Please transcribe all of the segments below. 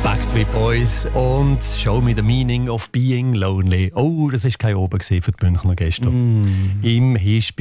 Backstreet Boys und «Show me the meaning of being lonely». Oh, das war kein Oben für die Münchner gestern. Im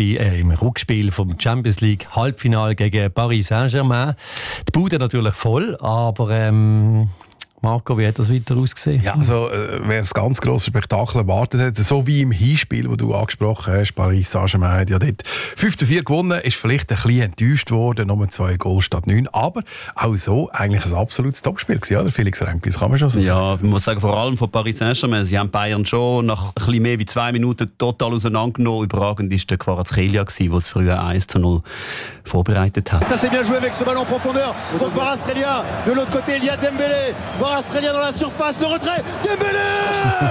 Rückspiel vom Champions League Halbfinale gegen Paris Saint-Germain. Die Bude natürlich voll, aber Marco, wie hat das weiter ausgesehen? Ja, also wer das ganz grosse Spektakel erwartet hat, so wie im Hinspiel, das du angesprochen hast, Paris Saint-Germain hat ja dort 5:4 gewonnen, ist vielleicht ein bisschen enttäuscht worden, nur 2 Goals statt 9, aber auch so eigentlich ein absolutes Topspiel gewesen, oder Felix Renki, das kann man schon so sagen. Ja, ich muss sagen, vor allem von Paris Saint-Germain, sie haben Bayern schon nach ein bisschen mehr wie 2 Minuten total auseinandergenommen. Überragend war der Kvaratskhelia, der es früher 1:0 vorbereitet hat. Ça c'est bien joué avec ce ballon en profondeur pour Kvaratskhelia. De l'autre côté, il y a Dembélé. Kvaratskhelia dans la surface, le retrait. Dembélé!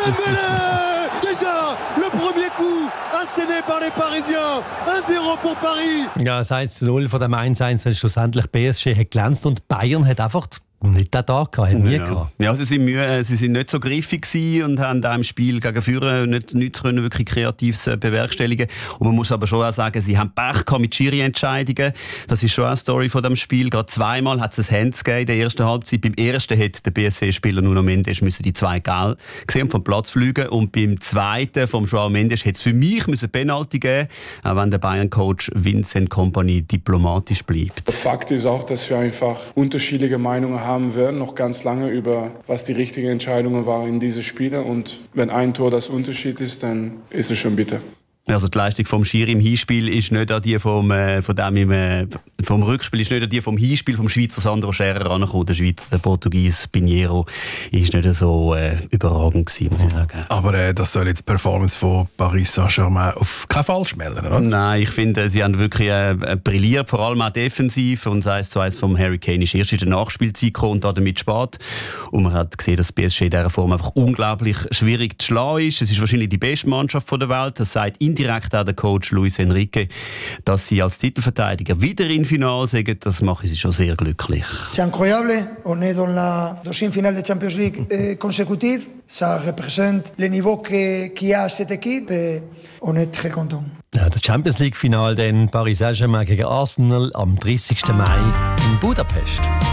Dembélé! Déjà, le premier coup asséné par les Parisiens. 1-0 pour Paris. Ja, das 1:0 von dem 1:1 dann schlussendlich PSG hat glänzt und Bayern hat einfach nicht den Tag gehabt, hat nie gehabt. Ja, sie sind nicht so griffig gewesen und haben da im Spiel gegen Führer nichts können wirklich Kreatives bewerkstelligen. Und man muss aber schon auch sagen, sie haben Pech gehabt mit Schiri-Entscheidungen. Das ist schon eine Story von dem Spiel. Gerade zweimal hat es ein Hands gegeben in der ersten Halbzeit. Beim ersten hat der BSC-Spieler Nuno Mendes müssen die 2 Gel gesehen und vom Platz fliegen. Und beim zweiten vom João Mendes hat es für mich eine Penalty geben, auch wenn der Bayern-Coach Vincent Kompany diplomatisch bleibt. Fakt ist auch, dass wir einfach unterschiedliche Meinungen haben werden, noch ganz lange über was die richtigen Entscheidungen waren in diesen Spielen. Und wenn ein Tor das Unterschied ist, dann ist es schon bitter. Also die Leistung vom Schiri im Hinspiel ist nicht an die vom Rückspiel, ist nicht an die vom Hinspiel vom Schweizer Sandro Scherer rangekommen. Der Portugies Pinheiro ist nicht so überragend gewesen, muss ich sagen. Aber das soll jetzt die Performance von Paris Saint-Germain auf keinen Fall schmälern, oder? Nein, ich finde, sie haben wirklich brilliert, vor allem auch defensiv. Und das 1:1 vom Harry Kane ist erst in der Nachspielzeit gekommen und damit spät. Und man hat gesehen, dass PSG in dieser Form einfach unglaublich schwierig zu schlagen ist. Es ist wahrscheinlich die beste Mannschaft der Welt. Das sagt indirekt auch der Coach Luis Enrique, dass sie als Titelverteidiger wieder im Finale sind. Das macht sie schon sehr glücklich. C'est incroyable. On est dans la 2e finale de Champions League consécutive. Ça représente le niveau qu'il y a à cette équipe. Et on est très content. Ja, das Champions League Final dann Paris Saint-Germain gegen Arsenal am 30. Mai in Budapest.